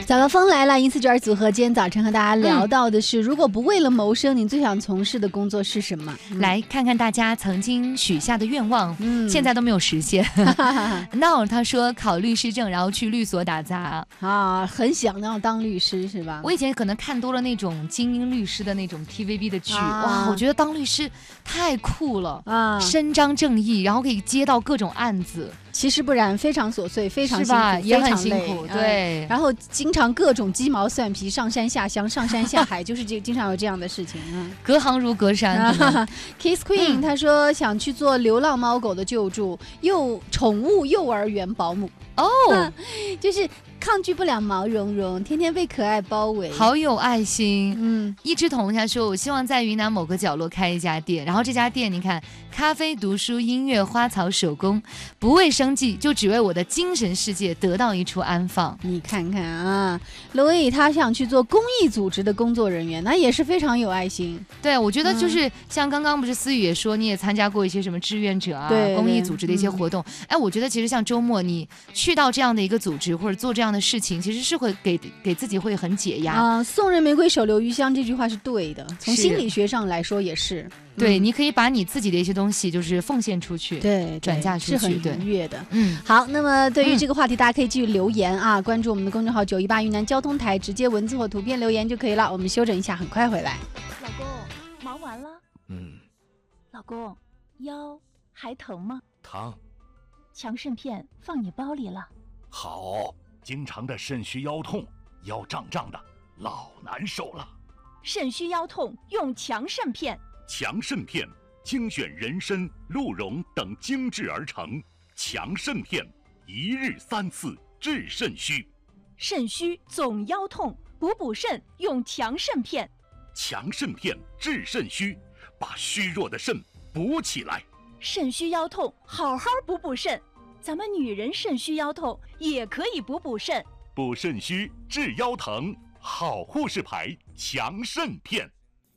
早高峰来了，银丝卷组合今天早晨和大家聊到的是，如果不为了谋生，你最想从事的工作是什么？ 来看看大家曾经许下的愿望，现在都没有实现。那他说考律师证，然后去律所打杂啊，很想要当律师是吧？ 我以前可能看多了那种精英律师的那种 TVB 的剧，哇，我觉得当律师太酷了啊，伸张正义，然后可以接到各种案子。 其实不然，非常琐碎，非常辛苦， 也很辛苦，对。 然后经常各种鸡毛蒜皮，上山下乡，上山下海，就是经常有这样的事情啊。 隔行如隔山。 Kiss Queen 他说想去做流浪猫狗的救助，宠物幼儿园保姆哦，就是抗拒不了毛茸茸，天天被可爱包围， 好有爱心。一枝桐他说我希望在云南某个角落开一家店，然后这家店你看，咖啡、读书、音乐、花草、手工，不为生计，就只为我的精神世界得到一处安放。 你看看啊，罗毅他想去做公益组织的工作人员，那也是非常有爱心。 对，我觉得就是像刚刚不是思雨也说，你也参加过一些什么志愿者啊，公益组织的一些活动。我觉得其实像周末你去到这样的一个组织或者做这样的事情，其实是会给自己会很解压啊。送人玫瑰，手留余香，这句话是对的，从心理学上来说也是。 对，你可以把你自己的一些东西就是奉献出去， 对， 转嫁出去， 是很愉悦的。好，那么对于这个话题，大家可以继续留言啊，关注我们的公众号918云南交通台，直接文字或图片留言就可以了。我们休整一下，很快回来。 老公，忙完了？老公，腰还疼吗？ 疼。 强肾片放你包里了。 好，经常的肾虚腰痛，腰胀胀的，老难受了。 肾虚腰痛用强肾片。 强肾片精选人参、鹿茸等精制而成，强肾片一日3次治肾虚。 肾虚总腰痛，补肾用强肾片。 强肾片治肾虚，把虚弱的肾补起来。 肾虚腰痛好好补肾，咱们女人肾虚腰痛也可以补肾。 补肾虚治腰疼，好护士牌强肾片。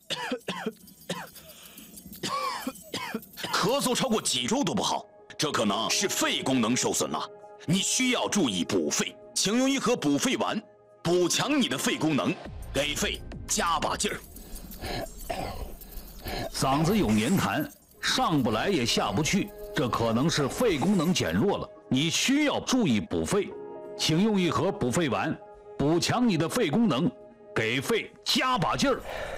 咳嗽超过几周都不好，这可能是肺功能受损了，你需要注意补肺，请用一盒补肺丸，补强你的肺功能，给肺加把劲儿。 嗓子有黏痰，上不来也下不去，这可能是肺功能减弱了，你需要注意补肺，请用一盒补肺丸，补强你的肺功能，给肺加把劲儿。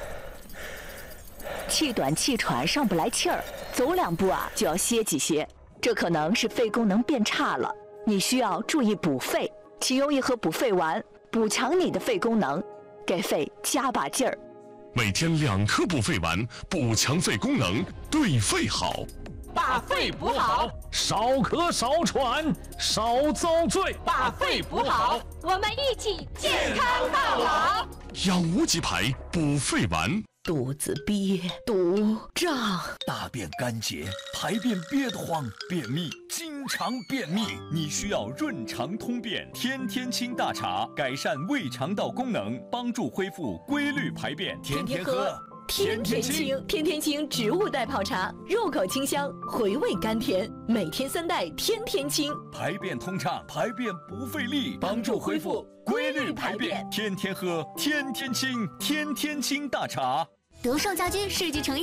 气短气喘上不来气儿，走2步就要歇几歇，这可能是肺功能变差了，你需要注意补肺，请用一盒补肺丸，补强你的肺功能，给肺加把劲儿。 每天2颗补肺丸，补强肺功能，对肺好。 把肺补好， 少咳少喘少遭罪。 把肺补好，我们一起健康到老。 养无极牌补肺丸。 肚子憋、堵、胀， 大便干结，排便憋得慌，便秘，经常便秘，你需要润肠通便天天清大茶，改善胃肠道功能，帮助恢复规律排便，天天喝。 天天清，天天清植物代泡茶，入口清香，回味甘甜，每天3袋，天天清， 排便通畅，排便不费力，帮助恢复规律排便，天天喝，天天清，天天清大茶。 德胜家居世纪城